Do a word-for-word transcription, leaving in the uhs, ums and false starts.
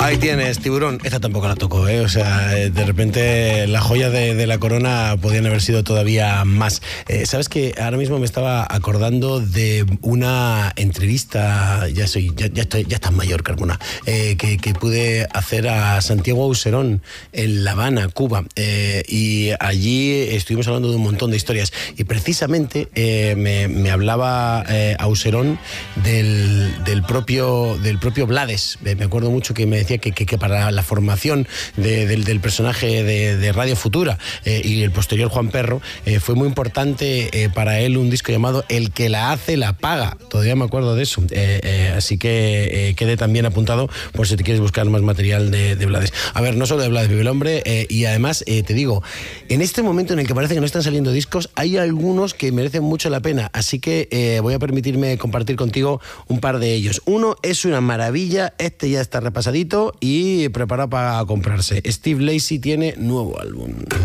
Ahí tienes, Tiburón. Esta tampoco la tocó, ¿eh? O sea, de repente la joya de, de la corona podían haber sido todavía más. Eh, ¿Sabes qué? Ahora mismo me estaba acordando de una entrevista, ya soy, ya, ya estoy, ya estás mayor, Carmona, eh, que, que pude hacer a Santiago Auserón en La Habana, Cuba. Eh, y allí estuvimos hablando de un montón de historias. Y precisamente eh, me, me hablaba eh, Auserón del, del, propio, del propio Blades. Me acuerdo mucho que me decía que, que, que para la formación de, del, del personaje de, de Radio Futura eh, y el posterior Juan Perro, eh, fue muy importante eh, para él un disco llamado El que la hace, la paga. Todavía me acuerdo de eso. Eh, eh, así que eh, quede también apuntado por si te quieres buscar más material de, de Blades. A ver, no solo de Blades vive el hombre, eh, y además eh, te digo, en este momento en el que parece que no están saliendo discos, hay algunos que merecen mucho la pena. Así que eh, voy a permitirme compartir contigo un par de ellos. Uno es una maravilla, este ya está repasadito y preparado para comprarse. Steve Lacy tiene nuevo álbum.